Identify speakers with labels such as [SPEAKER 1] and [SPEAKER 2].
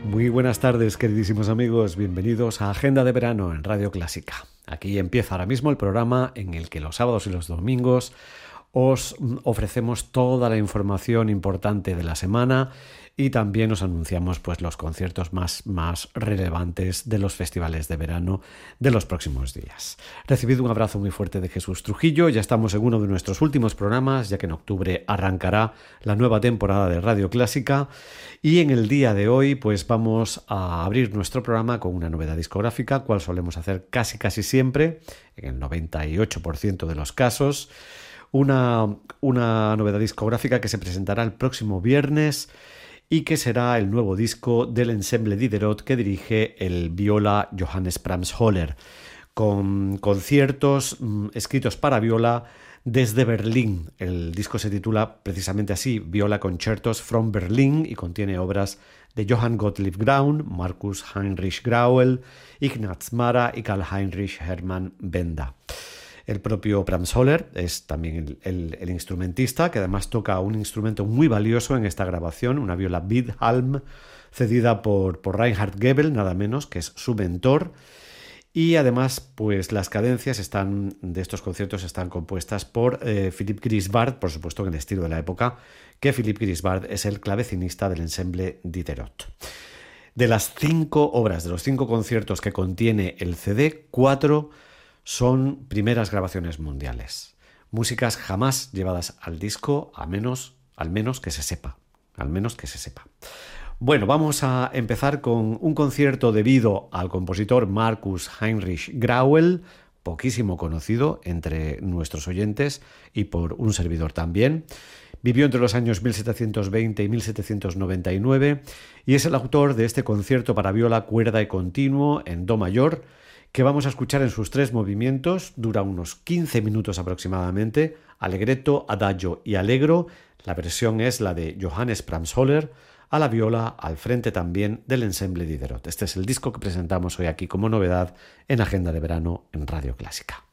[SPEAKER 1] Muy buenas tardes, queridísimos amigos. Bienvenidos a Agenda de Verano en Radio Clásica. Aquí empieza ahora mismo el programa en el que los sábados y los domingos os ofrecemos toda la información importante de la semana y también os anunciamos pues, los conciertos más relevantes de los festivales de verano de los próximos días. Recibid un abrazo muy fuerte de Jesús Trujillo. Ya estamos en uno de nuestros últimos programas, ya que en octubre arrancará la nueva temporada de Radio Clásica. Y en el día de hoy pues vamos a abrir nuestro programa con una novedad discográfica, cual solemos hacer casi siempre, en el 98% de los casos. Una novedad discográfica que se presentará el próximo viernes y que será el nuevo disco del Ensemble Diderot que dirige el viola Johannes Brahms-Höller, con conciertos escritos para viola desde Berlín. El disco se titula precisamente así, Viola Concertos from Berlin, y contiene obras de Johann Gottlieb Graun, Markus Heinrich Grauel, Ignaz Mara y Karl-Heinrich Hermann Benda. El propio Brahms-Höller es también el instrumentista, que además toca un instrumento muy valioso en esta grabación, una viola Widhalm, cedida por Reinhard Goebel, nada menos, que es su mentor. Y además, pues las cadencias de estos conciertos están compuestas por Philipp Griesbart, por supuesto en el estilo de la época, que Philipp Griesbart es el clavecinista del Ensemble Diderot. De las 5 obras, de los 5 conciertos que contiene el CD, 4 son primeras grabaciones mundiales. Músicas jamás llevadas al disco, al menos que se sepa. Bueno, vamos a empezar con un concierto debido al compositor Markus Heinrich Grauel, poquísimo conocido entre nuestros oyentes y por un servidor también. Vivió entre los años 1720 y 1799 y es el autor de este concierto para viola, cuerda y continuo en do mayor, que vamos a escuchar en sus 3 movimientos. Dura unos 15 minutos aproximadamente, allegretto, adagio y allegro. La versión es la de Johannes Brahms-Höller, a la viola, al frente también del Ensemble Diderot. Este es el disco que presentamos hoy aquí como novedad en Agenda de Verano en Radio Clásica.